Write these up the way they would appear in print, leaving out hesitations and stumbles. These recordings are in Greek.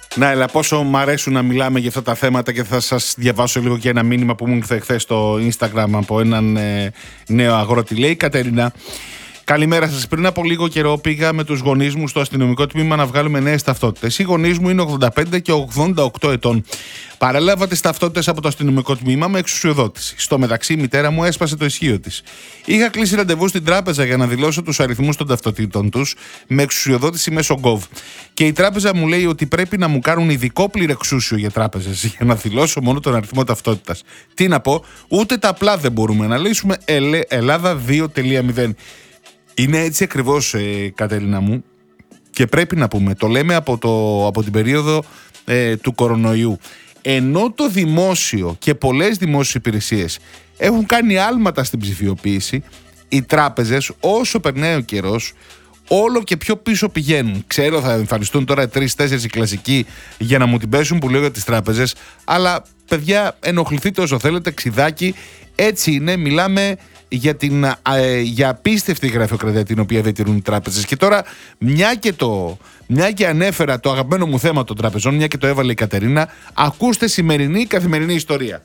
Ναι, αλλά πόσο μ' αρέσουν να μιλάμε για αυτά τα θέματα και θα σας διαβάσω λίγο και ένα μήνυμα που μου ήρθε χθες στο Instagram από έναν νέο αγρότη. Λέει: Κατερίνα, καλημέρα σας. Πριν από λίγο καιρό πήγα με τους γονείς μου στο αστυνομικό τμήμα να βγάλουμε νέες ταυτότητες. Οι γονείς μου είναι 85 και 88 ετών. Παρέλαβα τις ταυτότητες από το αστυνομικό τμήμα με εξουσιοδότηση. Στο μεταξύ, η μητέρα μου έσπασε το ισχύο της. Είχα κλείσει ραντεβού στην τράπεζα για να δηλώσω τους αριθμούς των ταυτοτήτων τους με εξουσιοδότηση μέσω Gov. Και η τράπεζα μου λέει ότι πρέπει να μου κάνουν ειδικό πληρεξούσιο για τράπεζες για να δηλώσω μόνο τον αριθμό ταυτότητας. Τι να πω, ούτε τα απλά δεν μπορούμε να λύσουμε. Ελλάδα 2.0. Είναι έτσι ακριβώς, Κατερίνα μου, και πρέπει να πούμε, το λέμε από την περίοδο του κορονοϊού. Ενώ το δημόσιο και πολλές δημόσιες υπηρεσίες έχουν κάνει άλματα στην ψηφιοποίηση, οι τράπεζες όσο περνάει ο καιρός όλο και πιο πίσω πηγαίνουν. Ξέρω θα εμφανιστούν τώρα 3-4 οι κλασικοί για να μου την πέσουν που λέω για τις τράπεζες, αλλά παιδιά ενοχληθείτε όσο θέλετε, ξιδάκι, έτσι είναι, μιλάμε για απίστευτη γραφειοκρατία την οποία διατηρούν οι τράπεζες. Και τώρα, μια και ανέφερα το αγαπημένο μου θέμα των τραπεζών, μια και το έβαλε η Κατερίνα, ακούστε σημερινή καθημερινή ιστορία.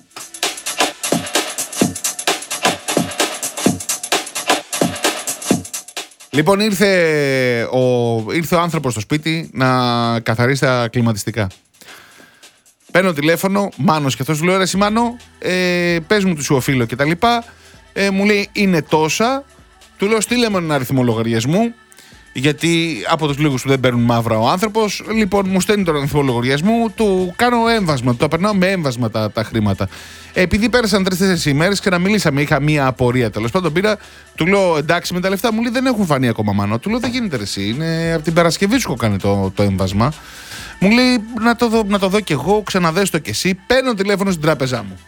Λοιπόν, ήρθε ο άνθρωπος στο σπίτι να καθαρίσει τα κλιματιστικά. Παίρνω τηλέφωνο, Μάνος, και αυτός του λέω: ρε Μάνο, πες μου του σου οφείλω και τα λοιπά. Μου λέει είναι τόσα. Του λέω: στείλε με έναν αριθμό λογαριασμού, γιατί από τους λίγους που δεν παίρνουν μαύρα ο άνθρωπος. Λοιπόν, μου στέλνει τον αριθμό λογαριασμού, του κάνω έμβασμα, το περνάω με έμβασμα τα χρήματα. Επειδή πέρασαν 3-4 ημέρες και να μιλήσαμε, είχα μία απορία τέλος πάντων. Πήρα, του λέω: εντάξει με τα λεφτά, μου λέει: δεν έχουν φανεί ακόμα, Μάνο. Του λέω: δεν γίνεται ρε εσύ, είναι από την Παρασκευή σου κάνει το έμβασμα. Μου λέει: να το δω κι εγώ, ξαναδες το κι εσύ. Παίρνω τηλέφωνο στην τράπεζά μου.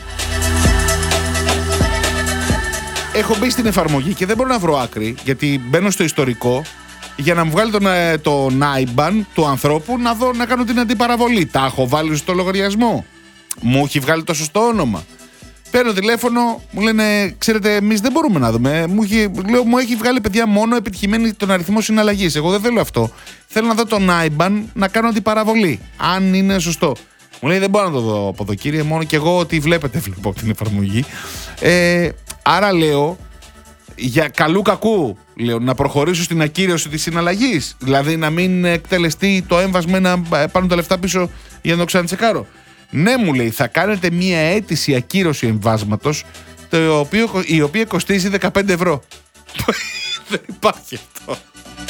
Έχω μπει στην εφαρμογή και δεν μπορώ να βρω άκρη, γιατί μπαίνω στο ιστορικό για να μου βγάλει τον IBAN του ανθρώπου να κάνω την αντιπαραβολή. Τα έχω βάλει στο λογαριασμό. Μου έχει βγάλει το σωστό όνομα. Παίρνω τηλέφωνο, μου λένε: ξέρετε, εμείς δεν μπορούμε να δούμε. Μου έχει βγάλει παιδιά μόνο επιτυχημένη τον αριθμό συναλλαγής. Εγώ δεν θέλω αυτό. Θέλω να δω τον IBAN να κάνω αντιπαραβολή. Αν είναι σωστό. Μου λέει: δεν μπορώ να το δω από εδώ, κύριε. Μόνο και εγώ ό,τι βλέπετε βλέπω από την εφαρμογή. Άρα λέω, για καλού κακού, λέω, να προχωρήσω στην ακύρωση της συναλλαγής. Δηλαδή να μην εκτελεστεί το έμβασμα, να πάρουν τα λεφτά πίσω για να το ξανατσεκάρω. Ναι, μου λέει, θα κάνετε μία αίτηση ακύρωση εμβάσματος, η οποία κοστίζει 15 ευρώ. Δεν υπάρχει αυτό.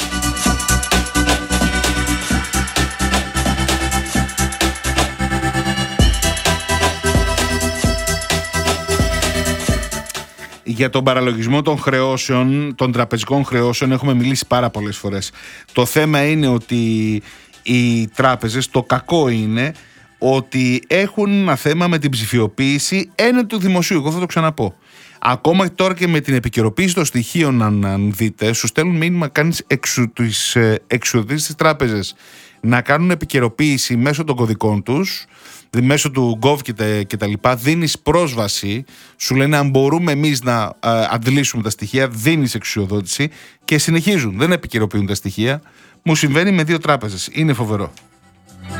Για τον παραλογισμό των χρεώσεων, των τραπεζικών χρεώσεων, έχουμε μιλήσει πάρα πολλές φορές. Το θέμα είναι ότι οι τράπεζες, το κακό είναι ότι έχουν ένα θέμα με την ψηφιοποίηση έναντι του δημοσίου. Εγώ θα το ξαναπώ. Ακόμα τώρα και με την επικαιροποίηση των στοιχείων, αν δείτε, σου στέλνουν μήνυμα, κάνεις εξουδήσεις στις τράπεζες να κάνουν επικαιροποίηση μέσω των κωδικών τους, μέσω του Gov και τα λοιπά, δίνεις πρόσβαση, σου λένε αν μπορούμε εμείς να αντλήσουμε τα στοιχεία, δίνεις εξουσιοδότηση και συνεχίζουν, δεν επικαιροποιούν τα στοιχεία. Μου συμβαίνει με 2 τράπεζες, είναι φοβερό.